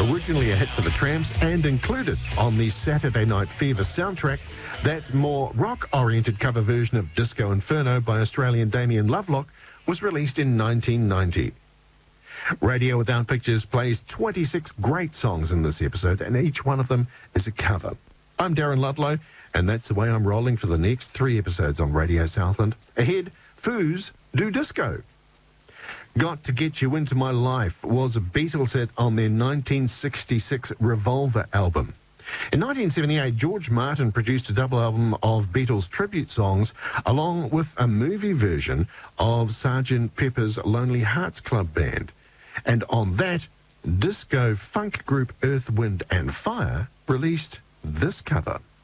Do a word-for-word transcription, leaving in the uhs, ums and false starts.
Originally a hit for the Tramps and included on the Saturday Night Fever soundtrack, that more rock-oriented cover version of Disco Inferno by Australian Damien Lovelock was released in nineteen ninety. Radio Without Pictures plays twenty-six great songs in this episode, and each one of them is a cover. I'm Darren Ludlow, and that's the way I'm rolling for the next three episodes on Radio Southland. Ahead, Foos Do Disco. Got to Get You Into My Life was a Beatles hit on their nineteen sixty-six Revolver album. In nineteen seventy-eight, George Martin produced a double album of Beatles tribute songs along with a movie version of Sergeant Pepper's Lonely Hearts Club Band. And on that, disco funk group Earth, Wind and Fire released this cover.